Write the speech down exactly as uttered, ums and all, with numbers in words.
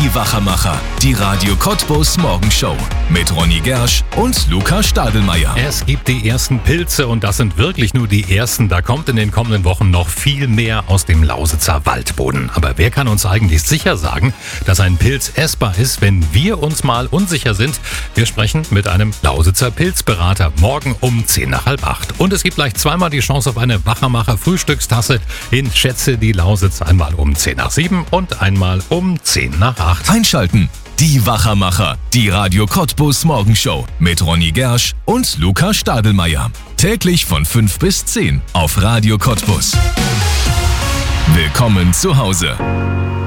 Die Wachermacher, die Radio Cottbus Morgenshow mit Ronny Gersch und Luca Stadelmeier. Es gibt die ersten Pilze und das sind wirklich nur die ersten. Da kommt in den kommenden Wochen noch viel mehr aus dem Lausitzer Waldboden. Aber wer kann uns eigentlich sicher sagen, dass ein Pilz essbar ist, wenn wir uns mal unsicher sind? Wir sprechen mit einem Lausitzer Pilzberater morgen um zehn nach halb acht. Und es gibt gleich zweimal die Chance auf eine Wachermacher Frühstückstasse in Schätze die Lausitz, einmal um zehn nach sieben und einmal um zehn nach acht. Einschalten. Die Wachermacher, die Radio Cottbus Morgenshow mit Ronny Gersch und Luca Stadelmeier. Täglich von fünf bis zehn auf Radio Cottbus. Willkommen zu Hause.